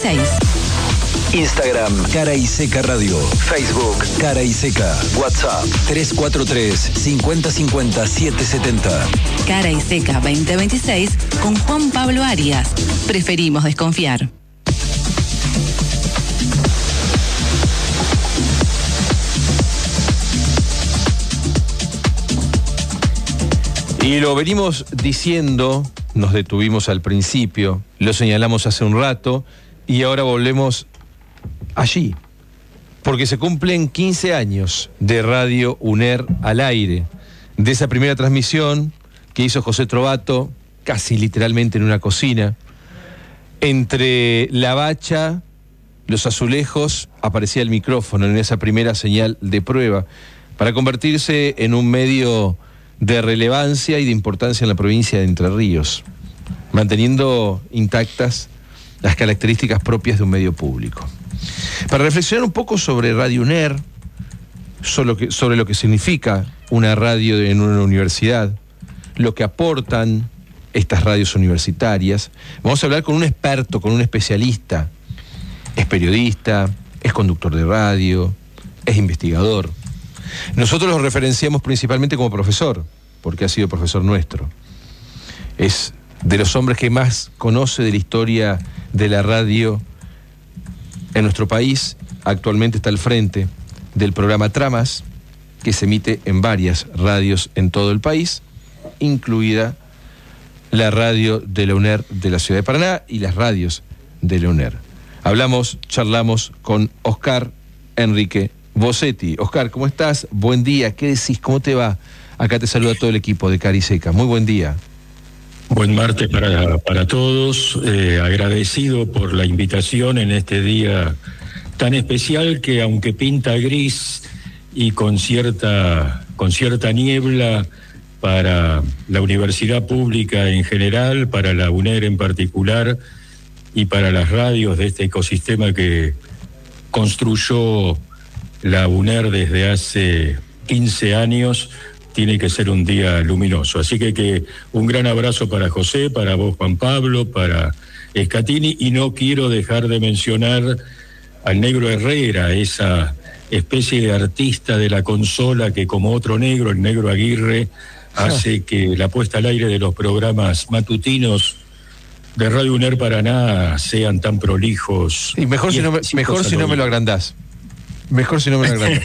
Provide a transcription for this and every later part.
2026. Instagram, Cara y Seca Radio. Facebook, Cara y Seca. WhatsApp, 343-5050-770. Cara y Seca 2026 con Juan Pablo Arias. Preferimos desconfiar. Y lo venimos diciendo, nos detuvimos al principio, lo señalamos hace un rato y ahora volvemos allí, porque se cumplen 15 años de Radio UNER al aire, de esa primera transmisión que hizo José Trovato, casi literalmente en una cocina. Entre la bacha, los azulejos, aparecía el micrófono en esa primera señal de prueba, para convertirse en un medio de relevancia y de importancia en la provincia de Entre Ríos, manteniendo intactas las características propias de un medio público. Para reflexionar un poco sobre Radio UNER, sobre lo que significa una radio en una universidad, lo que aportan estas radios universitarias, vamos a hablar con un experto, con un especialista. Es periodista, es conductor de radio, es investigador. Nosotros lo referenciamos principalmente como profesor, porque ha sido profesor nuestro. Es de los hombres que más conoce de la historia de la radio en nuestro país. Actualmente está al frente del programa Tramas, que se emite en varias radios en todo el país, incluida la radio de la UNER de la ciudad de Paraná y las radios de la UNER. Charlamos con Oscar Enrique Bosetti. Oscar, ¿cómo estás? Buen día, ¿qué decís? ¿Cómo te va? Acá te saluda todo el equipo de Cara y Seca. Muy buen día. Buen martes para todos. Agradecido por la invitación en este día tan especial que, aunque pinta gris y con cierta niebla para la universidad pública en general, para la UNER en particular y para las radios de este ecosistema que construyó la UNER desde hace 15 años, tiene que ser un día luminoso. Así que un gran abrazo para José, para vos, Juan Pablo, para Escatini, y no quiero dejar de mencionar al Negro Herrera, esa especie de artista de la consola que, como otro negro, el Negro Aguirre, hace que la puesta al aire de los programas matutinos de Radio UNER Paraná sean tan prolijos. Y mejor si no me lo agrandás. Mejor si no me lo agrandás.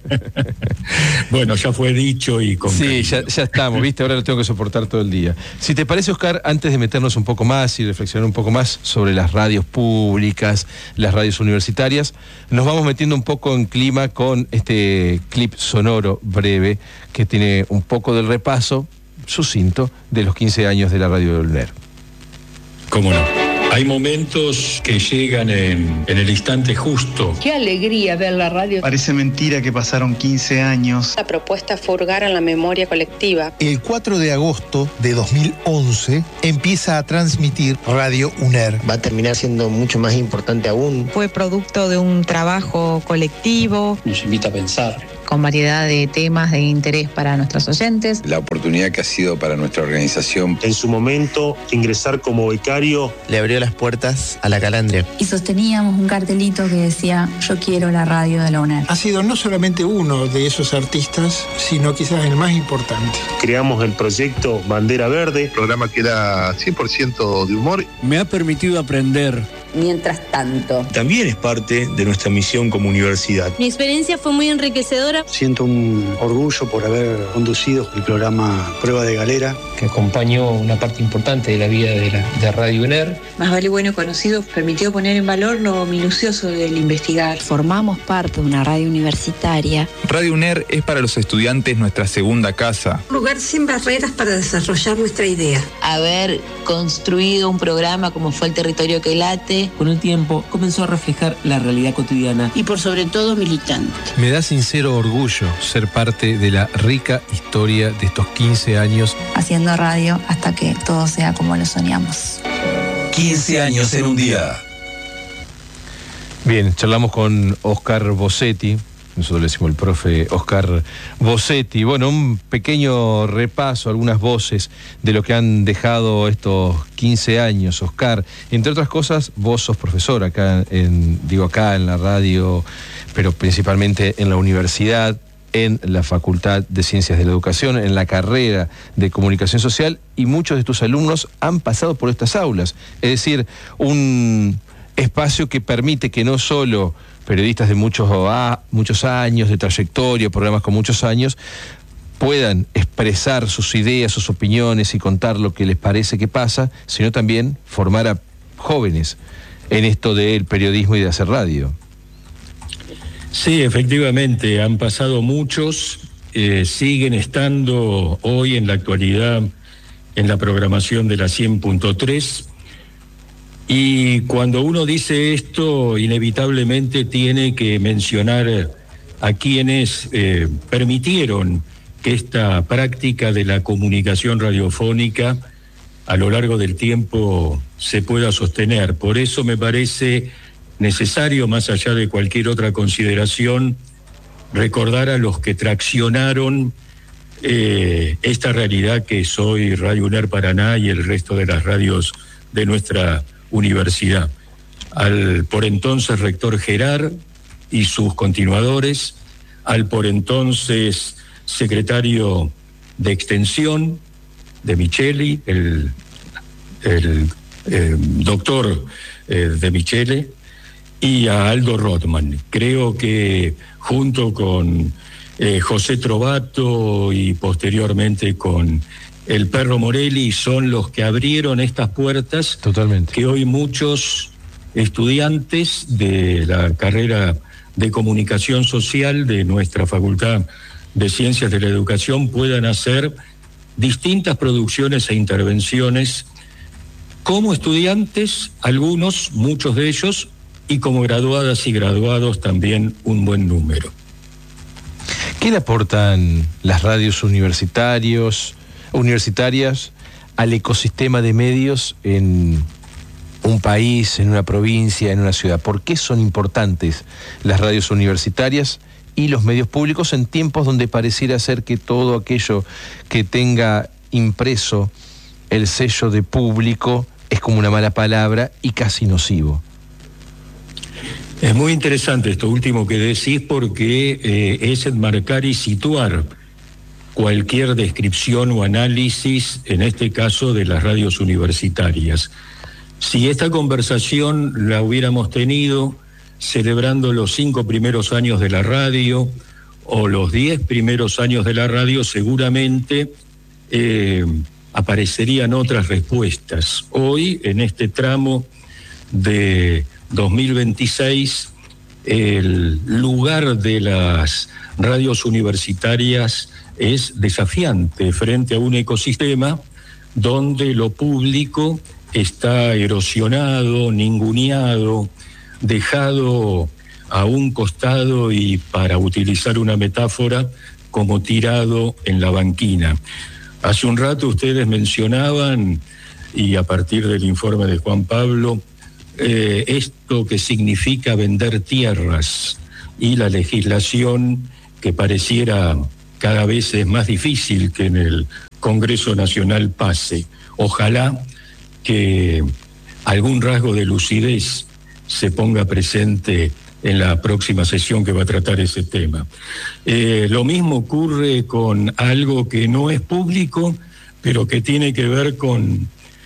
Bueno, ya fue dicho y con sí, ya estamos, ¿viste? Ahora lo tengo que soportar todo el día. Si te parece, Oscar, antes de meternos un poco más y reflexionar un poco más sobre las radios públicas, las radios universitarias, nos vamos metiendo un poco en clima con este clip sonoro breve que tiene un poco del repaso sucinto de los 15 años de la radio de UNER. ¿Cómo no? Hay momentos que llegan en el instante justo. Qué alegría ver la radio. Parece mentira que pasaron 15 años. La propuesta fue hurgar en la memoria colectiva. El 4 de agosto de 2011 empieza a transmitir Radio UNER. Va a terminar siendo mucho más importante aún. Fue producto de un trabajo colectivo. Nos invita a pensar. Con variedad de temas de interés para nuestros oyentes. La oportunidad que ha sido para nuestra organización. En su momento, ingresar como becario le abrió las puertas a la Calandria. Y sosteníamos un cartelito que decía: yo quiero la radio de la UNER. Ha sido no solamente uno de esos artistas, sino quizás el más importante. Creamos el proyecto Bandera Verde. Programa que era 100% de humor. Me ha permitido aprender. Mientras tanto, también es parte de nuestra misión como universidad. Mi experiencia fue muy enriquecedora. Siento un orgullo por haber conducido el programa Prueba de Galera, que acompañó una parte importante de la vida de Radio UNER. Más vale bueno conocido permitió poner en valor lo minucioso del investigar. Formamos parte de una radio universitaria. Radio UNER es para los estudiantes nuestra segunda casa. Un lugar sin barreras para desarrollar nuestra idea. Haber construido un programa como fue El Territorio que Late, con el tiempo comenzó a reflejar la realidad cotidiana. Y por sobre todo militante. Me da sincero orgullo ser parte de la rica historia de estos 15 años. Haciendo radio hasta que todo sea como lo soñamos. 15 años en un día. Bien, charlamos con Oscar Bosetti nosotros le decimos el profe Oscar Bossetti. Bueno, un pequeño repaso, algunas voces de lo que han dejado estos 15 años, Oscar. Entre otras cosas, vos sos profesor acá en la radio, pero principalmente en la universidad, en la Facultad de Ciencias de la Educación, en la carrera de Comunicación Social, y muchos de tus alumnos han pasado por estas aulas. Es decir, un espacio que permite que no solo periodistas de muchos años de trayectoria, programas con muchos años, puedan expresar sus ideas, sus opiniones y contar lo que les parece que pasa, sino también formar a jóvenes en esto del periodismo y de hacer radio. Sí, efectivamente, han pasado muchos, siguen estando hoy en la actualidad en la programación de la 100.3, y cuando uno dice esto, inevitablemente tiene que mencionar a quienes permitieron que esta práctica de la comunicación radiofónica a lo largo del tiempo se pueda sostener. Por eso me parece necesario, más allá de cualquier otra consideración, recordar a los que traccionaron esta realidad que es hoy Radio UNER Paraná y el resto de las radios de nuestra universidad. Al por entonces rector Gerard y sus continuadores, al por entonces secretario de Extensión de Micheli, el doctor de Michele, y a Aldo Rothman. Creo que junto con José Trovato y posteriormente con el Perro Morelli son los que abrieron estas puertas. Totalmente. Que hoy muchos estudiantes de la carrera de Comunicación Social de nuestra Facultad de Ciencias de la Educación puedan hacer distintas producciones e intervenciones como estudiantes, muchos de ellos, y como graduadas y graduados también un buen número. ¿Qué le aportan las radios universitarias al ecosistema de medios en un país, en una provincia, en una ciudad? ¿Por qué son importantes las radios universitarias y los medios públicos en tiempos donde pareciera ser que todo aquello que tenga impreso el sello de público es como una mala palabra y casi nocivo? Es muy interesante esto último que decís, porque es enmarcar y situar cualquier descripción o análisis, en este caso de las radios universitarias. Si esta conversación la hubiéramos tenido celebrando los 5 primeros años de la radio o los 10 primeros años de la radio, seguramente aparecerían otras respuestas. Hoy, en este tramo de 2026, el lugar de las radios universitarias es desafiante frente a un ecosistema donde lo público está erosionado, ninguneado, dejado a un costado y, para utilizar una metáfora, como tirado en la banquina. Hace un rato ustedes mencionaban, y a partir del informe de Juan Pablo, esto que significa vender tierras y la legislación que pareciera cada vez es más difícil que en el Congreso Nacional pase. Ojalá que algún rasgo de lucidez se ponga presente en la próxima sesión que va a tratar ese tema. Lo mismo ocurre con algo que no es público, pero que tiene que ver con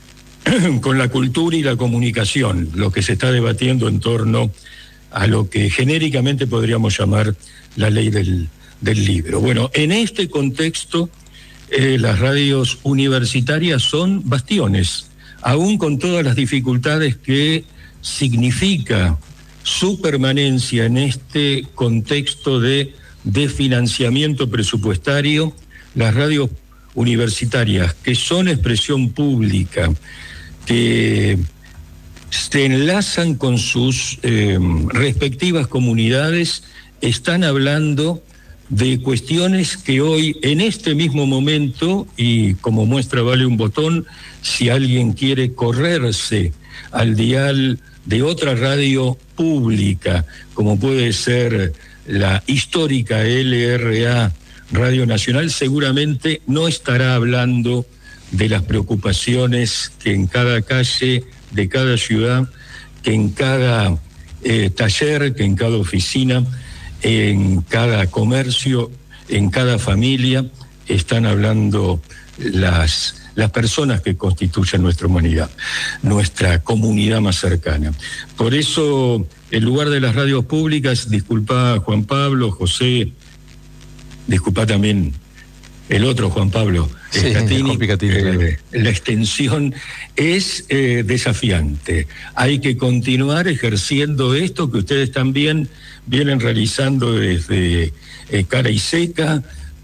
la cultura y la comunicación, lo que se está debatiendo en torno a lo que genéricamente podríamos llamar la ley del libro. Bueno, en este contexto, las radios universitarias son bastiones, aún con todas las dificultades que significa su permanencia en este contexto de financiamiento presupuestario. Las radios universitarias, que son expresión pública, que se enlazan con sus respectivas comunidades, están hablando de cuestiones que hoy, en este mismo momento, y como muestra vale un botón, si alguien quiere correrse al dial de otra radio pública, como puede ser la histórica LRA Radio Nacional, seguramente no estará hablando de las preocupaciones que en cada calle de cada ciudad, que en cada taller, que en cada oficina, en cada comercio, en cada familia, están hablando las personas que constituyen nuestra humanidad, nuestra comunidad más cercana. Por eso, en lugar de las radios públicas, disculpa Juan Pablo, José, disculpa también el otro Juan Pablo, sí, Catini, la extensión es desafiante. Hay que continuar ejerciendo esto que ustedes también vienen realizando desde Cara y Seca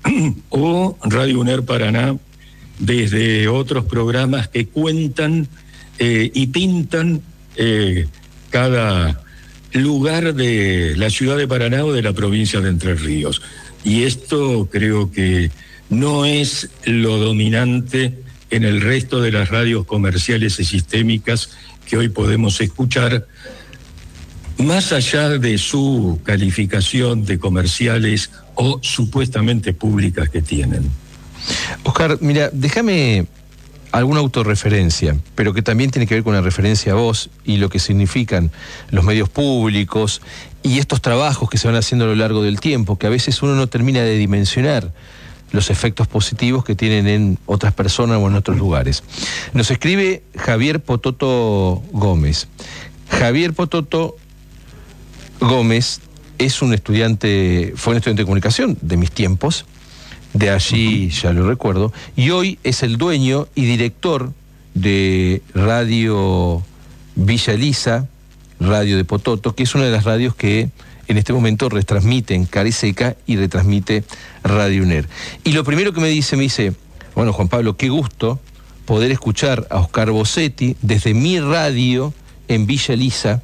o Radio UNER Paraná, desde otros programas que cuentan y pintan cada lugar de la ciudad de Paraná o de la provincia de Entre Ríos. Y esto creo que no es lo dominante en el resto de las radios comerciales y sistémicas que hoy podemos escuchar, más allá de su calificación de comerciales o supuestamente públicas que tienen. Oscar, mira, déjame alguna autorreferencia, pero que también tiene que ver con la referencia a vos y lo que significan los medios públicos y estos trabajos que se van haciendo a lo largo del tiempo, que a veces uno no termina de dimensionar los efectos positivos que tienen en otras personas o en otros lugares. Nos escribe Javier Pototo Gómez. Javier Pototo Gómez es fue un estudiante de comunicación de mis tiempos, de allí ya lo recuerdo, y hoy es el dueño y director de Radio Villa Elisa, Radio de Pototo, que es una de las radios que en este momento retransmiten Cara y Seca y retransmite Radio UNER. Y lo primero que me dice, bueno, Juan Pablo, qué gusto poder escuchar a Oscar Bossetti desde mi radio en Villa Elisa,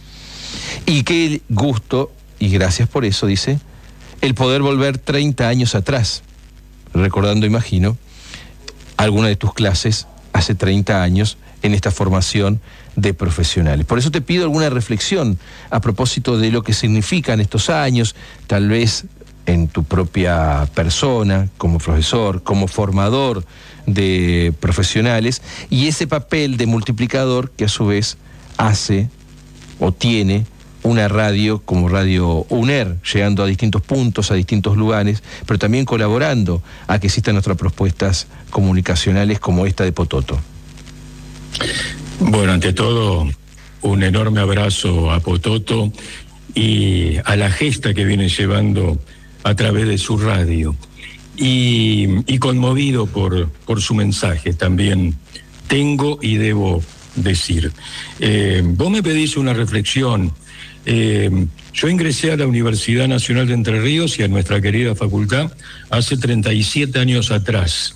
y qué gusto, y gracias por eso, dice, el poder volver 30 años atrás, recordando, imagino, alguna de tus clases hace 30 años en esta formación de profesionales. Por eso te pido alguna reflexión a propósito de lo que significan estos años, tal vez en tu propia persona, como profesor, como formador de profesionales, y ese papel de multiplicador que a su vez hace o tiene una radio como Radio UNER, llegando a distintos puntos, a distintos lugares, pero también colaborando a que existan otras propuestas comunicacionales como esta de Pototo. Bueno, ante todo, un enorme abrazo a Pototo y a la gesta que viene llevando a través de su radio. Y conmovido por su mensaje también tengo y debo decir. Vos me pedís una reflexión. Yo ingresé a la Universidad Nacional de Entre Ríos y a nuestra querida facultad hace 37 años atrás.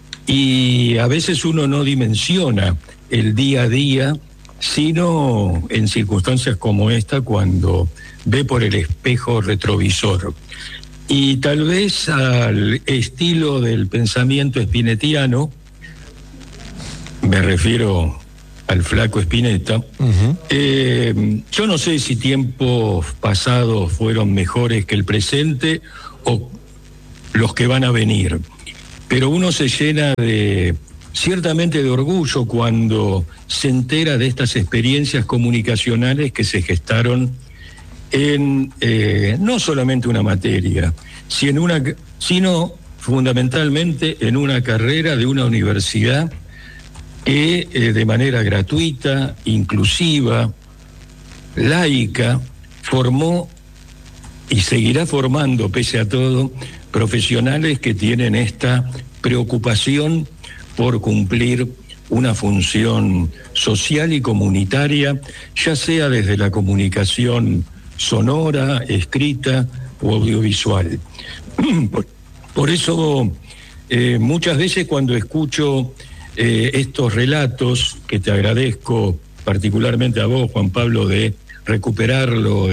Y a veces uno no dimensiona el día a día, sino en circunstancias como esta, cuando ve por el espejo retrovisor. Y tal vez al estilo del pensamiento spinettiano, me refiero al flaco Spinetta, yo no sé si tiempos pasados fueron mejores que el presente o los que van a venir, pero uno se llena ciertamente de orgullo cuando se entera de estas experiencias comunicacionales que se gestaron en no solamente una materia, sino fundamentalmente en una carrera de una universidad que de manera gratuita, inclusiva, laica, formó y seguirá formando, pese a todo, profesionales que tienen esta preocupación por cumplir una función social y comunitaria, ya sea desde la comunicación sonora, escrita o audiovisual. Por eso, muchas veces cuando escucho estos relatos, que te agradezco particularmente a vos, Juan Pablo, de recuperarlo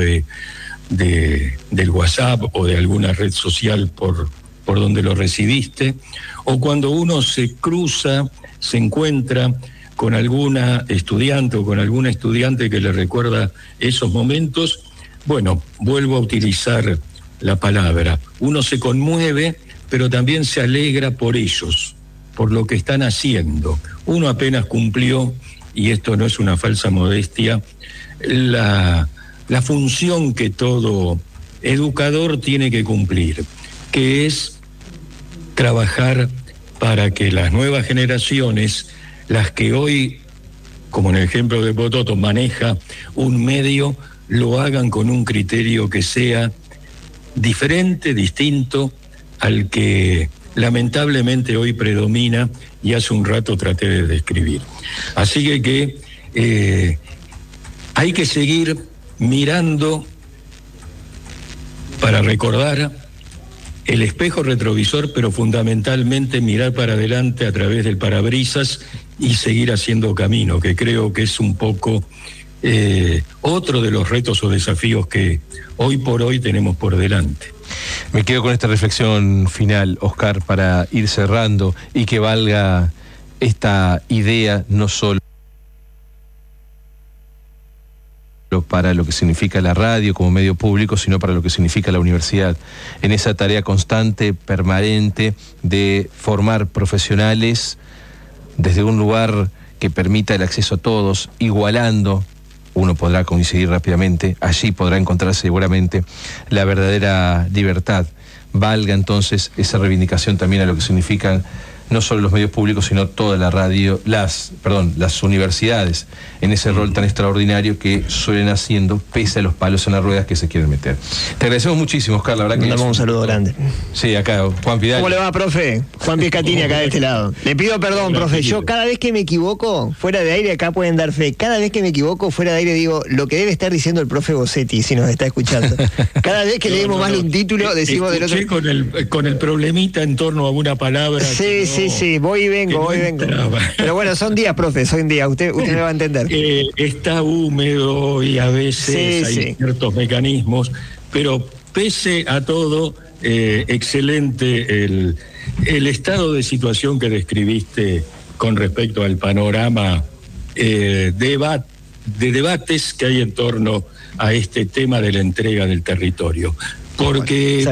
del WhatsApp o de alguna red social por donde lo recibiste, o cuando uno se cruza, se encuentra con alguna estudiante o con alguna estudiante que le recuerda esos momentos, bueno, vuelvo a utilizar la palabra. Uno se conmueve, pero también se alegra por ellos, por lo que están haciendo. Uno apenas cumplió, y esto no es una falsa modestia, la función que todo educador tiene que cumplir, que es trabajar para que las nuevas generaciones, las que hoy, como en el ejemplo de Pototo, maneja un medio, lo hagan con un criterio que sea diferente, distinto al que lamentablemente hoy predomina y hace un rato traté de describir. Así que hay que seguir mirando para recordar el espejo retrovisor, pero fundamentalmente mirar para adelante a través del parabrisas y seguir haciendo camino, que creo que es un poco otro de los retos o desafíos que hoy por hoy tenemos por delante. Me quedo con esta reflexión final, Oscar, para ir cerrando y que valga esta idea no solo para lo que significa la radio como medio público, sino para lo que significa la universidad, en esa tarea constante, permanente, de formar profesionales desde un lugar que permita el acceso a todos, igualando, uno podrá coincidir rápidamente, allí podrá encontrar seguramente la verdadera libertad. Valga entonces esa reivindicación también a lo que significan no solo los medios públicos, sino toda la radio, las universidades, en ese rol tan extraordinario que suelen haciendo, pese a los palos en las ruedas que se quieren meter. Te agradecemos muchísimo, Oscar, la verdad que... Le damos un saludo grande. Sí, acá, Juan Pidal. ¿Cómo le va, profe? Juan Piscatini, acá de este lado. Le pido perdón, profe, yo cada vez que me equivoco, fuera de aire, acá pueden dar fe, cada vez que me equivoco, fuera de aire, digo, lo que debe estar diciendo el profe Bossetti, si nos está escuchando. Cada vez que leemos mal un título, decimos del otro... con el problemita en torno a una palabra... Sí, voy y vengo. Pero bueno, son días, profe, son días, usted me va a entender. Está húmedo y a veces hay ciertos mecanismos, pero pese a todo, excelente el estado de situación que describiste con respecto al panorama de debates que hay en torno a este tema de la entrega del territorio. Porque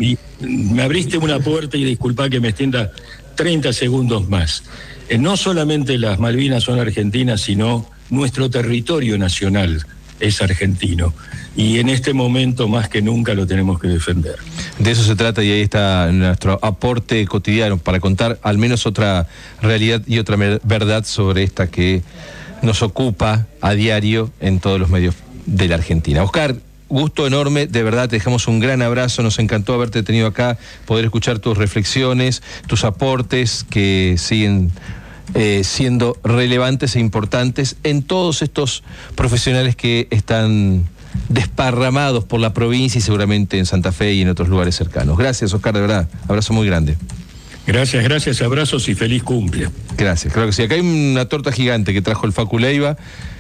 me abriste una puerta y disculpa que me extienda 30 segundos más. No solamente las Malvinas son argentinas, sino nuestro territorio nacional es argentino. Y en este momento, más que nunca, lo tenemos que defender. De eso se trata, y ahí está nuestro aporte cotidiano para contar al menos otra realidad y otra verdad sobre esta que nos ocupa a diario en todos los medios de la Argentina. Oscar, gusto enorme, de verdad, te dejamos un gran abrazo, nos encantó haberte tenido acá, poder escuchar tus reflexiones, tus aportes que siguen siendo relevantes e importantes en todos estos profesionales que están desparramados por la provincia y seguramente en Santa Fe y en otros lugares cercanos. Gracias, Oscar, de verdad, abrazo muy grande. Gracias, abrazos y feliz cumple. Gracias, claro que sí. Acá hay una torta gigante que trajo el Facu Leiva.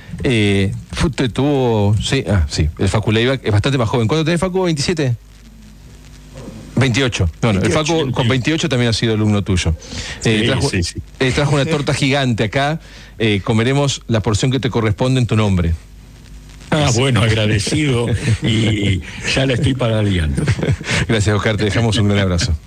El Facu Leiva es bastante más joven. ¿Cuánto tenés, Facu? ¿27? 28. Bueno, 28, el Facu con 28 también ha sido alumno tuyo. Trajo una torta gigante acá. Comeremos la porción que te corresponde en tu nombre. Bueno, agradecido y ya la estoy pagadiando. Gracias, Oscar, te dejamos un gran abrazo.